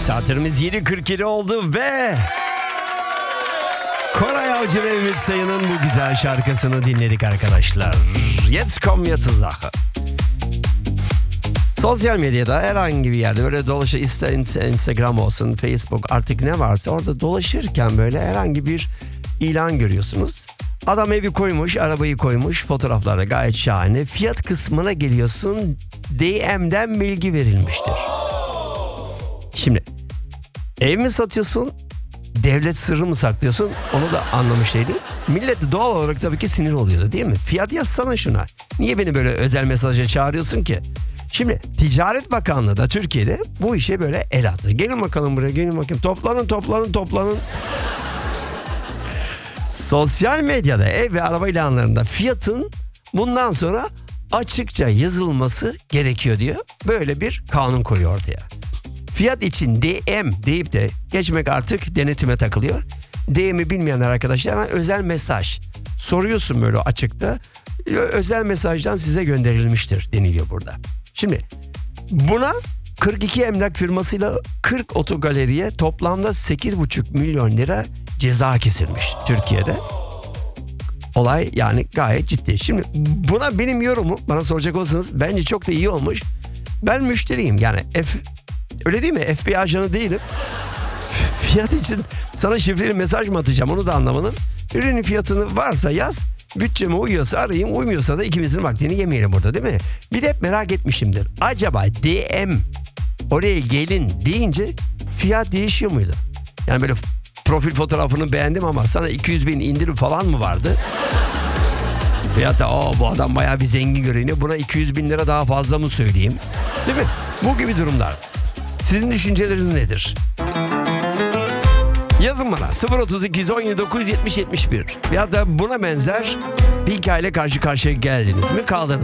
Saatlerimiz 7.47 oldu ve Koray Avcı ve Ümit Sayın'ın bu güzel şarkısını dinledik arkadaşlar. Jetzt kommen wir zur Sache. Sosyal medyada herhangi bir yerde böyle dolaşır, ister Instagram olsun, Facebook, artık ne varsa orada dolaşırken böyle herhangi bir ilan görüyorsunuz. Adam evi koymuş, arabayı koymuş, fotoğraflarda gayet şahane. Fiyat kısmına geliyorsun, DM'den bilgi verilmiştir. Şimdi ev mi satıyorsun, devlet sırrı mı saklıyorsun, onu da anlamış değilim. Millet de doğal olarak tabii ki sinir oluyordu, değil mi? Fiyat yazsana şuna. Niye beni böyle özel mesaja çağırıyorsun ki? Şimdi Ticaret Bakanlığı da Türkiye'de bu işe böyle el attı. Gelin bakalım buraya, gelin bakayım. Toplanın. Sosyal medyada ev ve araba ilanlarında fiyatın bundan sonra açıkça yazılması gerekiyor diyor. Böyle bir kanun koyuyor ortaya. Fiyat için DM deyip de geçmek artık denetime takılıyor. DM'i bilmeyenler arkadaşlar özel mesaj soruyorsun böyle açıkta. Özel mesajdan size gönderilmiştir deniliyor burada. Şimdi buna 42 emlak firmasıyla 40 otogaleriye toplamda 8,5 milyon lira ceza kesilmiş Türkiye'de. Olay yani gayet ciddi. Şimdi buna benim yorumum, bana soracak olsanız, bence çok da iyi olmuş. Ben müşteriyim yani öyle değil mi? FBI ajanı değilim. Fiyat için sana şifreli mesaj mı atacağım, onu da anlamadım. Ürünün fiyatını varsa yaz. Bütçeme uyuyorsa arayayım, uymuyorsa da ikimizin vaktini yemeyelim burada, değil mi? Bir de hep merak etmişimdir. Acaba DM oraya gelin deyince fiyat değişiyor muydu? Yani böyle profil fotoğrafını beğendim ama sana 200 bin indirim falan mı vardı? Veyahut da bu adam bayağı bir zengin görünüyor, buna 200 bin lira daha fazla mı söyleyeyim? Değil mi? Bu gibi durumlar. Sizin düşünceleriniz nedir? Yazın bana 032 17 970 71 ya da buna benzer bir hikayeyle karşı karşıya geldiniz mi, kaldınız